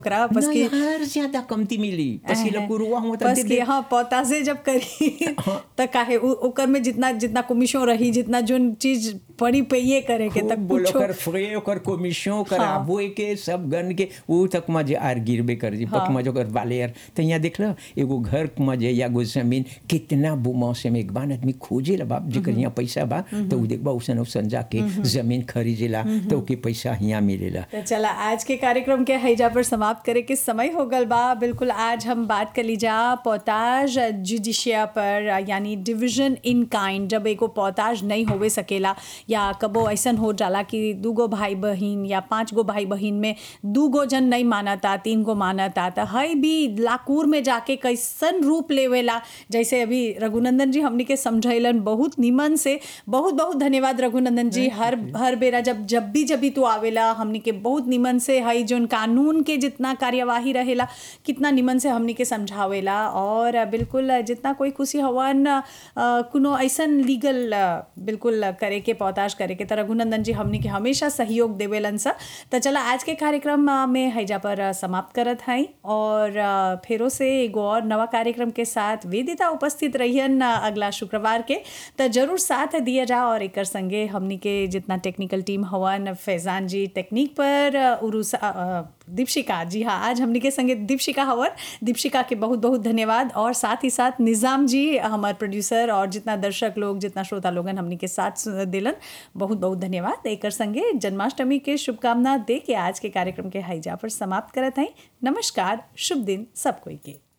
करा बस ना की यार ज्यादा कमती मिली बस ये लोग रुआ हुआ बस कि हाँ पौता से जब करी त काहे ओकर में जितना जितना कमीशन रही जितना जोन चीज पड़ी पे ये करे के तक बोलो कुछो कर फ्रे ओकर कमीशन कर हाँ। आबो के सब गन के वो तक मजे आर गिरबे कर जी पक मजो कर वाले यार तो यहाँ देख लो एगो घर मजे या गो जमीन कितना बुमा से में एक बार आदमी खोजे ला बाप जेकर यहाँ पैसा बा तो उ देखबा उसन उसन जाके जमीन खरीदेला तो ओके पैसा यहाँ मिलेला। तो चला आज के कार्यक्रम के हैजा पर समाप्त करे के समय हो गल बा। बिल्कुल आज हम बात कर लीजा पौताज जुडिशिया पर यानी डिवीजन इन काइंड जब एगो पौताज नहीं होवे सकेला या कबो ऐसन हो जाला कि 2 गो भाई बहन या 5 गो भाई बहन में 2 गो जन नहीं मानता 3 गो मानता तो हई भी लाकूर में जाके कैसन रूप लेवेला जैसे अभी रघुनंदन जी हमनी के समझैलन बहुत निमन से। बहुत बहुत धन्यवाद रघुनंदन जी। हर बेरा जब भी तू आवेला हमनी के बहुत निमन से हई जोन कानून के जितना कार्यवाही रहेला कितना निमन से हमनी के समझावेला और बिल्कुल जितना कोई खुशी हवन कुनो ऐसन लीगल बिल्कुल करे के पौताज करे के तरह रघुनंदन जी हमनी के हमेशा सहयोग देवेलन सा। तो चला आज के कार्यक्रम में हैजा पर समाप्त करत हई और फेरो से एगो और नवा कार्यक्रम के साथ वेदिता उपस्थित रहियन अगला शुक्रवार के। तो जरूर साथ दिया जा और एकर संगे हमनी के जितना टेक्निकल टीम हवन फैजान जी टेक्निक पर दीपशिका जी हाँ आज हमनी के संगे दीपशिका हवन। दीपशिका के बहुत बहुत धन्यवाद और साथ ही साथ निज़ाम जी हमारे प्रोड्यूसर और जितना दर्शक लोग जितना श्रोता लोगन हमनी के साथ दिलन बहुत बहुत धन्यवाद। एकर संगे जन्माष्टमी के शुभकामना दे के आज के कार्यक्रम के हैजा पर समाप्त करत हई। नमस्कार शुभ दिन सब कोई के।